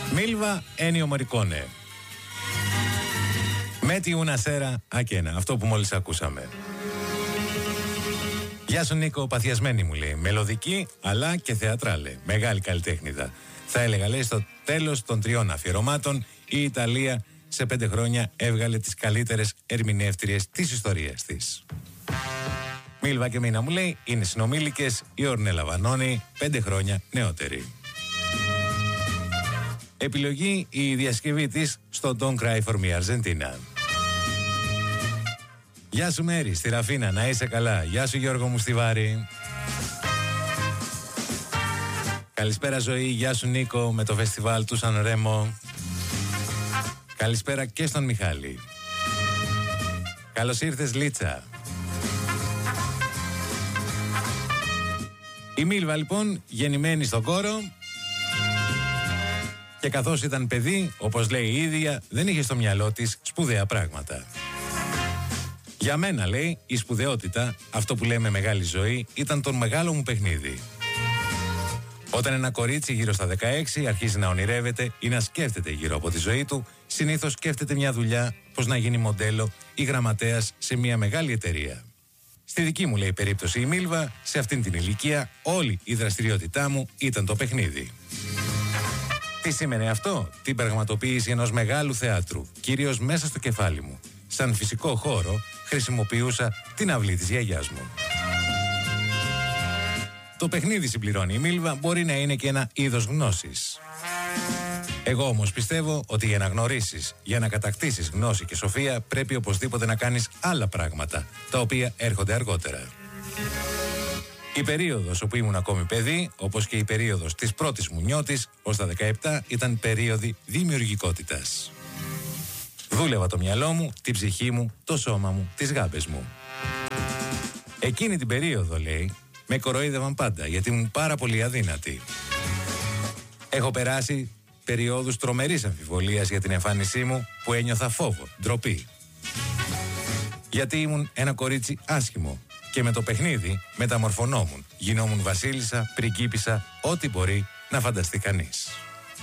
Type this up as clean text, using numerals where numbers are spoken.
Μίλβα Ένιο Μορικόνε. Μέτι ούνα σέρα ακένα. Αυτό που μόλις ακούσαμε. Γεια σου Νίκο, παθιασμένη μου λέει. Μελωδική αλλά και θεατράλε. Μεγάλη καλλιτέχνηδα. Θα έλεγα λέει στο τέλος των 3 αφιερωμάτων η Ιταλία σε 5 χρόνια έβγαλε τις καλύτερες ερμηνεύτριες της ιστορίας της. Μίλβα και Μίνα μου λέει είναι συνομήλικες η Ορνέλα Βανώνη 5 χρόνια νεότερη. Επιλογή η διασκευή της στο Don't Cry For Me Argentina. Γεια σου Μέρη, στη Ραφίνα, να είσαι καλά. Γεια σου Γιώργο μου στη Βάρη. Καλησπέρα Ζωή, γεια σου Νίκο με το φεστιβάλ του Σαν Ρέμο. Καλησπέρα και στον Μιχάλη. Καλώς ήρθες Λίτσα. Η Μίλβα λοιπόν γεννημένη στον Κόρο και καθώς ήταν παιδί, όπως λέει η ίδια, δεν είχε στο μυαλό της σπουδαία πράγματα. Για μένα, λέει, η σπουδαιότητα, αυτό που λέμε μεγάλη ζωή, ήταν το μεγάλο μου παιχνίδι. Όταν ένα κορίτσι γύρω στα 16 αρχίζει να ονειρεύεται ή να σκέφτεται γύρω από τη ζωή του, συνήθως σκέφτεται μια δουλειά, πώς να γίνει μοντέλο ή γραμματέας σε μια μεγάλη εταιρεία. Στη δική μου, λέει, περίπτωση η Μίλβα, σε αυτήν την ηλικία, όλη η δραστηριότητά μου ήταν το παιχνίδι. Τι σήμαινε αυτό? Την πραγματοποίηση ενός μεγάλου θεάτρου, κυρίως μέσα στο κεφάλι μου. Σαν φυσικό χώρο χρησιμοποιούσα την αυλή της γιαγιάς μου. Το παιχνίδι, συμπληρώνει η Μίλβα, μπορεί να είναι και ένα είδος γνώσης. Εγώ όμως πιστεύω ότι για να γνωρίσεις, για να κατακτήσεις γνώση και σοφία, πρέπει οπωσδήποτε να κάνεις άλλα πράγματα, τα οποία έρχονται αργότερα. Η περίοδος όπου ήμουν ακόμη παιδί, όπως και η περίοδος της πρώτης μου νιώτης, ως τα 17, ήταν περίοδοι δημιουργικότητας. Δούλευα το μυαλό μου, την ψυχή μου, το σώμα μου, τις γάμπες μου. Εκείνη την περίοδο, λέει, με κοροϊδεύαν πάντα, γιατί ήμουν πάρα πολύ αδύνατη. Έχω περάσει περιόδους τρομερής αμφιβολίας για την εμφάνισή μου, που ένιωθα φόβο, ντροπή. Γιατί ήμουν ένα κορίτσι άσχημο και με το παιχνίδι μεταμορφωνόμουν. Γινόμουν βασίλισσα, πριγκίπισσα, ό,τι μπορεί να φανταστεί κανείς.